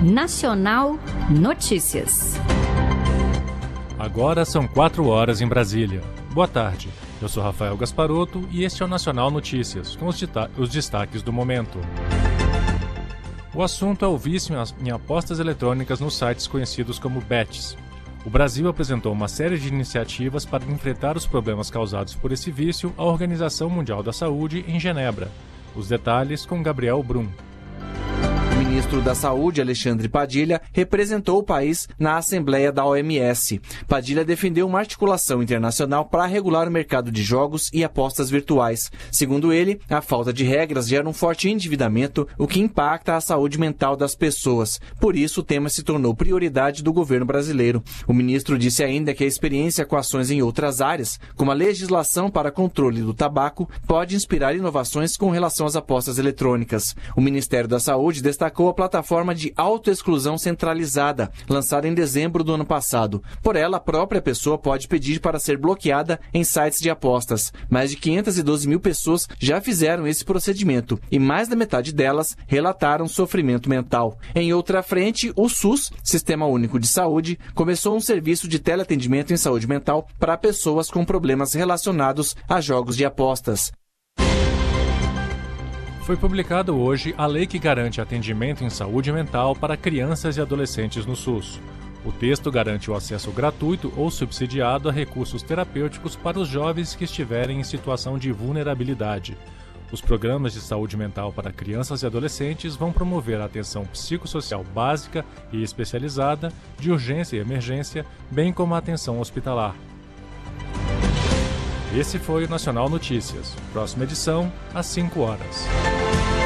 Nacional Notícias. Agora são 4 horas em Brasília. Boa tarde, eu sou Rafael Gasparotto e este é o Nacional Notícias, com os destaques do momento. O assunto é o vício em apostas eletrônicas nos sites conhecidos como bets. O Brasil apresentou uma série de iniciativas para enfrentar os problemas causados por esse vício à Organização Mundial da Saúde em Genebra. Os detalhes com Gabriel Brum. O ministro da Saúde, Alexandre Padilha, representou o país na Assembleia da OMS. Padilha defendeu uma articulação internacional para regular o mercado de jogos e apostas virtuais. Segundo ele, a falta de regras gera um forte endividamento, o que impacta a saúde mental das pessoas. Por isso, o tema se tornou prioridade do governo brasileiro. O ministro disse ainda que a experiência com ações em outras áreas, como a legislação para controle do tabaco, pode inspirar inovações com relação às apostas eletrônicas. O Ministério da Saúde destacou a plataforma de autoexclusão centralizada, lançada em dezembro do ano passado. Por ela, a própria pessoa pode pedir para ser bloqueada em sites de apostas. Mais de 512 mil pessoas já fizeram esse procedimento e mais da metade delas relataram sofrimento mental. Em outra frente, o SUS, Sistema Único de Saúde, começou um serviço de teleatendimento em saúde mental para pessoas com problemas relacionados a jogos de apostas. Foi publicado hoje a lei que garante atendimento em saúde mental para crianças e adolescentes no SUS. O texto garante o acesso gratuito ou subsidiado a recursos terapêuticos para os jovens que estiverem em situação de vulnerabilidade. Os programas de saúde mental para crianças e adolescentes vão promover a atenção psicossocial básica e especializada, de urgência e emergência, bem como a atenção hospitalar. Esse foi o Nacional Notícias. Próxima edição, às 5 horas.